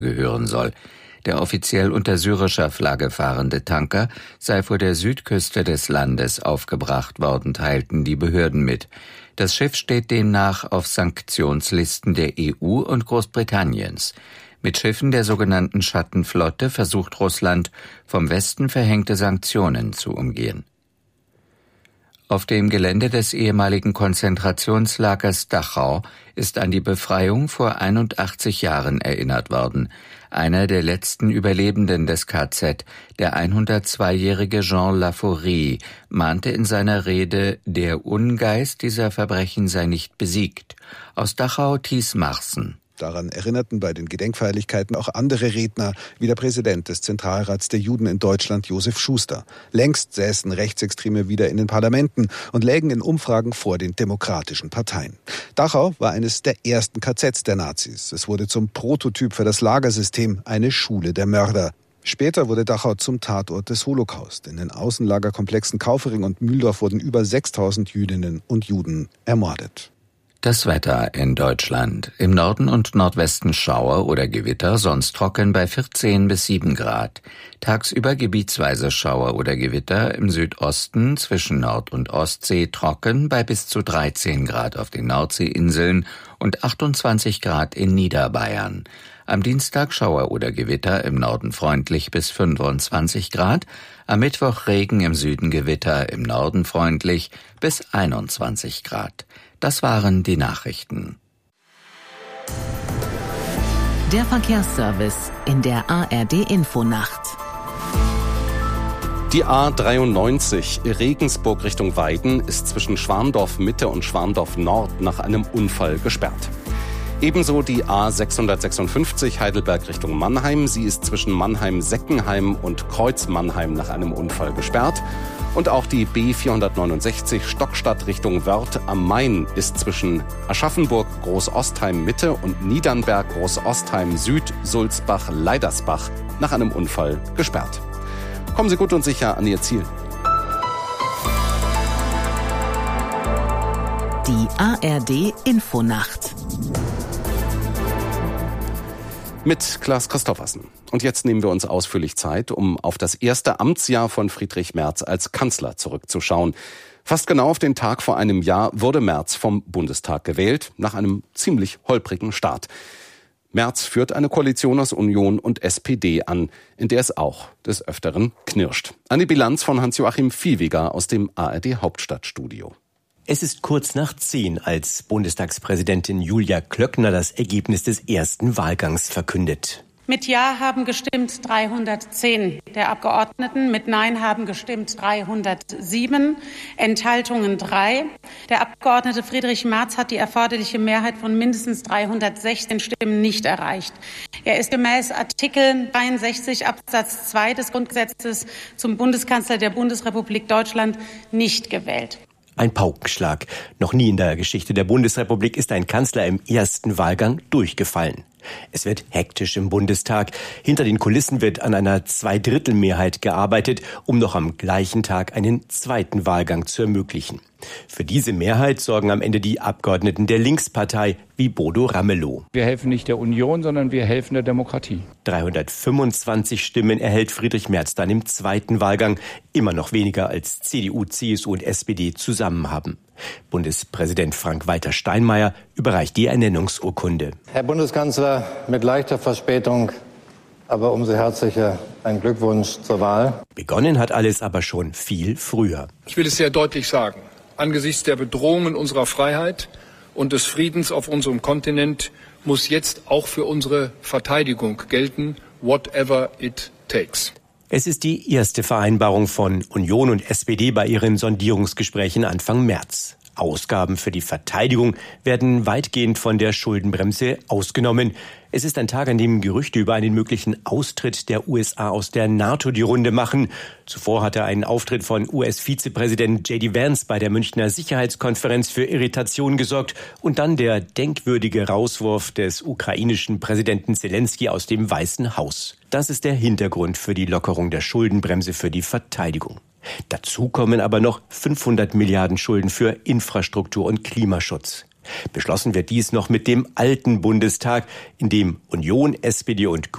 gehören soll. Der offiziell unter syrischer Flagge fahrende Tanker sei vor der Südküste des Landes aufgebracht worden, teilten die Behörden mit. Das Schiff steht demnach auf Sanktionslisten der EU und Großbritanniens. Mit Schiffen der sogenannten Schattenflotte versucht Russland, vom Westen verhängte Sanktionen zu umgehen. Auf dem Gelände des ehemaligen Konzentrationslagers Dachau ist an die Befreiung vor 81 Jahren erinnert worden. Einer der letzten Überlebenden des KZ, der 102-jährige Jean Laforie, mahnte in seiner Rede, der Ungeist dieser Verbrechen sei nicht besiegt. Aus Dachau Thies Marsen. Daran erinnerten bei den Gedenkfeierlichkeiten auch andere Redner, wie der Präsident des Zentralrats der Juden in Deutschland, Josef Schuster. Längst säßen Rechtsextreme wieder in den Parlamenten und lägen in Umfragen vor den demokratischen Parteien. Dachau war eines der ersten KZs der Nazis. Es wurde zum Prototyp für das Lagersystem, eine Schule der Mörder. Später wurde Dachau zum Tatort des Holocaust. In den Außenlagerkomplexen Kaufering und Mühldorf wurden über 6.000 Jüdinnen und Juden ermordet. Das Wetter in Deutschland. Im Norden und Nordwesten Schauer oder Gewitter, sonst trocken bei 14 bis 7 Grad. Tagsüber gebietsweise Schauer oder Gewitter, im Südosten zwischen Nord- und Ostsee trocken bei bis zu 13 Grad auf den Nordseeinseln und 28 Grad in Niederbayern. Am Dienstag Schauer oder Gewitter, im Norden freundlich bis 25 Grad. Am Mittwoch Regen, im Süden Gewitter, im Norden freundlich bis 21 Grad. Das waren die Nachrichten. Der Verkehrsservice in der ARD-Infonacht. Die A93 Regensburg Richtung Weiden ist zwischen Schwandorf Mitte und Schwandorf Nord nach einem Unfall gesperrt. Ebenso die A656 Heidelberg Richtung Mannheim. Sie ist zwischen Mannheim-Seckenheim und Kreuz-Mannheim nach einem Unfall gesperrt. Und auch die B469 Stockstadt Richtung Wörth am Main ist zwischen Aschaffenburg Großostheim Mitte und Niedernberg Großostheim Süd Sulzbach Leidersbach nach einem Unfall gesperrt. Kommen Sie gut und sicher an Ihr Ziel. Die ARD Infonacht. Mit Klaas Christoffersen. Und jetzt nehmen wir uns ausführlich Zeit, um auf das erste Amtsjahr von Friedrich Merz als Kanzler zurückzuschauen. Fast genau auf den Tag vor einem Jahr wurde Merz vom Bundestag gewählt, nach einem ziemlich holprigen Start. Merz führt eine Koalition aus Union und SPD an, in der es auch des Öfteren knirscht. Eine Bilanz von Hans-Joachim Viehweger aus dem ARD-Hauptstadtstudio. Es ist kurz nach 10, als Bundestagspräsidentin Julia Klöckner das Ergebnis des ersten Wahlgangs verkündet. Mit Ja haben gestimmt 310 der Abgeordneten, mit Nein haben gestimmt 307, Enthaltungen 3. Der Abgeordnete Friedrich Merz hat die erforderliche Mehrheit von mindestens 316 Stimmen nicht erreicht. Er ist gemäß Artikel 63 Absatz 2 des Grundgesetzes zum Bundeskanzler der Bundesrepublik Deutschland nicht gewählt. Ein Paukenschlag. Noch nie in der Geschichte der Bundesrepublik ist ein Kanzler im ersten Wahlgang durchgefallen. Es wird hektisch im Bundestag. Hinter den Kulissen wird an einer Zweidrittelmehrheit gearbeitet, um noch am gleichen Tag einen zweiten Wahlgang zu ermöglichen. Für diese Mehrheit sorgen am Ende die Abgeordneten der Linkspartei wie Bodo Ramelow. Wir helfen nicht der Union, sondern wir helfen der Demokratie. 325 Stimmen erhält Friedrich Merz dann im zweiten Wahlgang. Immer noch weniger als CDU, CSU und SPD zusammen haben. Bundespräsident Frank-Walter Steinmeier überreicht die Ernennungsurkunde. Herr Bundeskanzler, mit leichter Verspätung, aber umso herzlicher ein Glückwunsch zur Wahl. Begonnen hat alles aber schon viel früher. Ich will es sehr deutlich sagen. Angesichts der Bedrohungen unserer Freiheit und des Friedens auf unserem Kontinent muss jetzt auch für unsere Verteidigung gelten, whatever it takes. Es ist die erste Vereinbarung von Union und SPD bei ihren Sondierungsgesprächen Anfang März. Ausgaben für die Verteidigung werden weitgehend von der Schuldenbremse ausgenommen. Es ist ein Tag, an dem Gerüchte über einen möglichen Austritt der USA aus der NATO die Runde machen. Zuvor hatte ein Auftritt von US-Vizepräsident J.D. Vance bei der Münchner Sicherheitskonferenz für Irritation gesorgt und dann der denkwürdige Rauswurf des ukrainischen Präsidenten Zelensky aus dem Weißen Haus. Das ist der Hintergrund für die Lockerung der Schuldenbremse für die Verteidigung. Dazu kommen aber noch 500 Milliarden Schulden für Infrastruktur und Klimaschutz. Beschlossen wird dies noch mit dem alten Bundestag, in dem Union, SPD und